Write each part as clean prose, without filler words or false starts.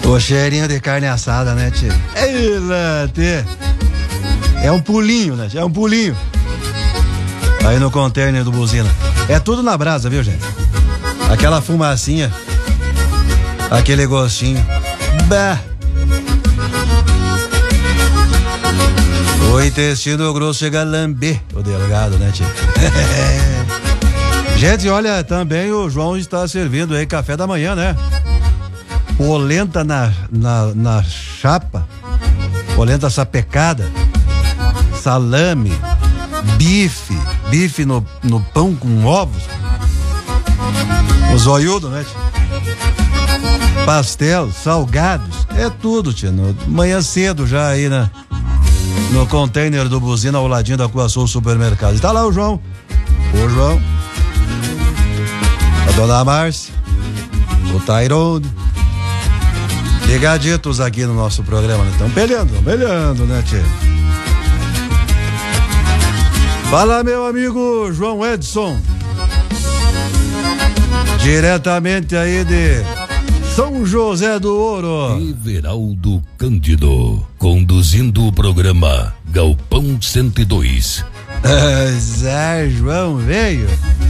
O cheirinho de carne assada, né, tio? É um pulinho, né, tio? É um pulinho. Aí no container do buzina. É tudo na brasa, viu, gente? Aquela fumacinha. Aquele gostinho. Bah! O intestino grosso chega a lamber o delegado, né, tio? Gente, olha, também o João está servindo aí café da manhã, né? Polenta na chapa, polenta sapecada, salame, bife no pão com ovos, o zoiudo, né, tio? Pastel, salgados, é tudo, tio. Manhã cedo já aí, né? No container do buzina ao ladinho da Rua Sul Supermercado. Tá lá o João, a dona Márcia, o Tairone, ligaditos aqui no nosso programa, né? Estão peleando, né, tchê? Fala, meu amigo João Edson, diretamente aí de São José do Ouro. Everaldo Cândido, conduzindo o programa Galpão 102. Zé João veio.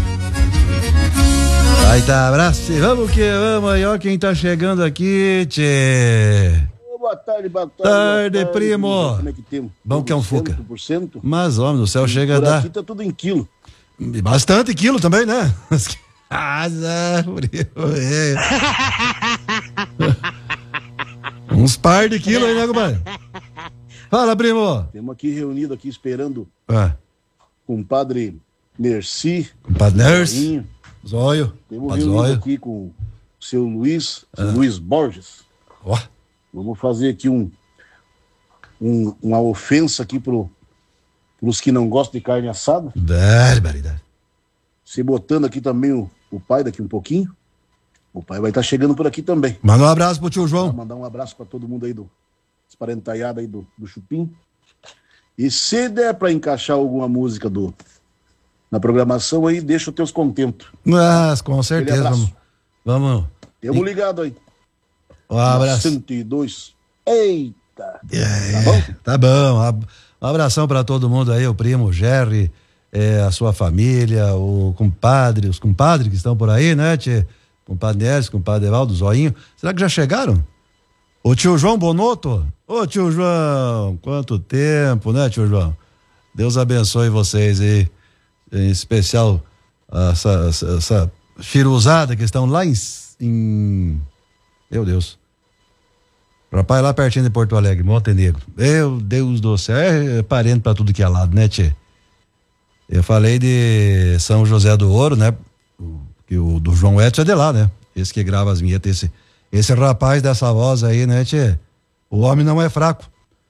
Aí tá, abraço. Vamos que vamos aí, ó, quem tá chegando aqui, tchê. Boa tarde. Tarde, primo. Como é que temos? Bom que é um fuca. 100%? Mas, homem do céu, chega a dar. Aqui tá tudo em quilo. Bastante quilo também, né? Uns par de quilos aí, né, compadre? Fala, primo. Temos aqui reunido aqui esperando com o padre Merci. Compadre Nercy. Zóio. Temos reunido aqui com o seu Luiz, Luiz Borges. Ó. Vamos fazer aqui uma ofensa aqui pros que não gostam de carne assada. Barbaridade. Se botando aqui também o pai daqui um pouquinho. O pai vai estar chegando por aqui também. Manda um abraço pro tio João. Vou mandar um abraço para todo mundo aí dos parentaiados aí do Chupim. E se der para encaixar alguma música na programação aí, deixa os teus contentos. Mas, com certeza. Vamos. Temos ligado aí. Um abraço. 102. Eita. Tá bom? Tá bom. Um abração para todo mundo aí, o primo, o Jerry, a sua família, os compadres que estão por aí, né, tchê? Compadre Néris, compadre Evaldo, Zoinho. Será que já chegaram? O tio João Bonotto? Ô, tio João, quanto tempo, né, tio João? Deus abençoe vocês aí, em especial essa firuzada que estão lá em meu Deus. Rapaz, lá pertinho de Porto Alegre, Montenegro. Meu Deus do céu, é parente pra tudo que é lado, né, tchê? Eu falei de São José do Ouro, né? Que o do João Edson é de lá, né? Esse que grava as vinhetas, esse rapaz dessa voz aí, né, tchê? O homem não é fraco.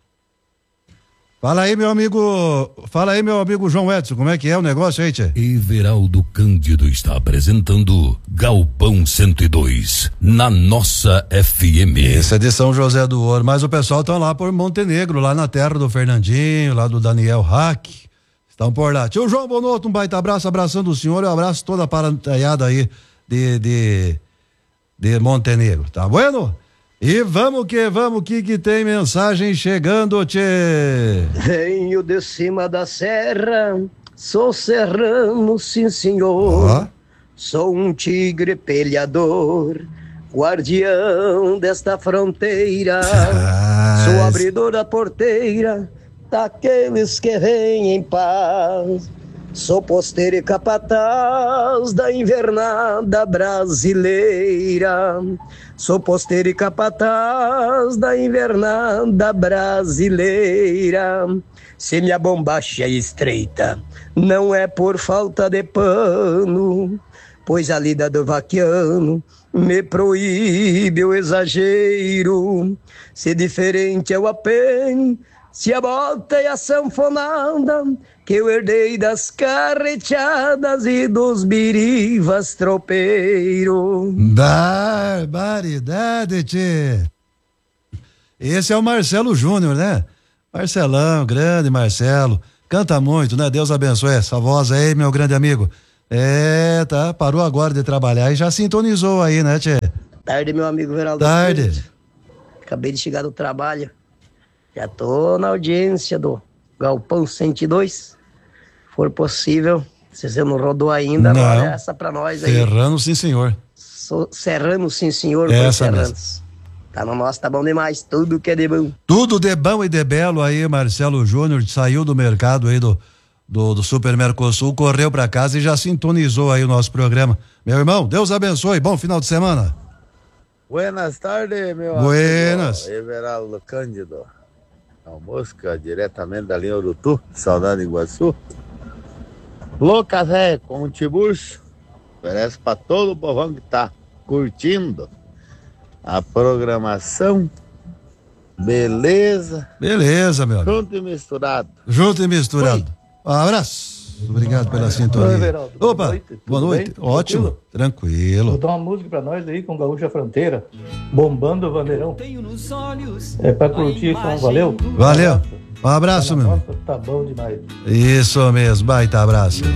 Fala aí, meu amigo João Edson, como é que é o negócio aí, tchê? Everaldo Cândido está apresentando Galpão 102, na nossa FM. Esse é de São José do Ouro, mas o pessoal tá lá por Montenegro, lá na terra do Fernandinho, lá do Daniel Hack. Estão por lá. Tio João Bonotto, um baita abraço, abraçando o senhor, eu abraço toda a parantaiada aí de Montenegro, tá bueno? E vamos que tem mensagem chegando, tchê. Venho de cima da serra, sou serrano, sim senhor. Sou um tigre peleador, guardião desta fronteira. Sou abridor da porteira daqueles que vêm em paz. Sou posteiro e capataz da invernada brasileira. Sou posteiro e capataz da invernada brasileira. Se minha bombacha é estreita, não é por falta de pano, pois a lida do vaquiano me proíbe o exagero. Se diferente é o apen, se a bota é a sanfonada, que eu herdei das carreteadas e dos birivas tropeiro. Barbaridade, tchê. Esse é o Marcelo Júnior, né? Marcelão, grande Marcelo. Canta muito, né? Deus abençoe essa voz aí, meu grande amigo. Tá, parou agora de trabalhar e já sintonizou aí, né, tchê? Tarde, meu amigo Veraldo. Tarde. Acabei de chegar do trabalho. Já tô na audiência do Galpão 102. Se for possível, se você não rodou ainda, olha essa pra nós aí. Serrano, sim, senhor. Serrano, sim, senhor. Essa mesmo. Tá no nosso, tá bom demais. Tudo que é de bom. Tudo de bom e de belo aí, Marcelo Júnior saiu do mercado aí do Super Mercosul, correu pra casa e já sintonizou aí o nosso programa. Meu irmão, Deus abençoe, bom final de semana. Buenas tardes, meu Buenas. amigo Everaldo Cândido. A música diretamente da linha Urutu, saudade de Iguaçu. Louca Zé com um tiburcio. Oferece pra todo o povão que tá curtindo a programação. Beleza, meu amigo. junto e misturado. Junto e misturado. Um abraço. Obrigado pela sintonia. Everaldo, Opa, boa noite. Bem? Ótimo, tranquilo. Vou dar uma música pra nós aí com Gaúcha Fronteira, Bombando o Vandeirão. É pra curtir, então, valeu? Valeu. Um abraço, meu. Nossa, tá bom demais. Isso mesmo, baita abraço.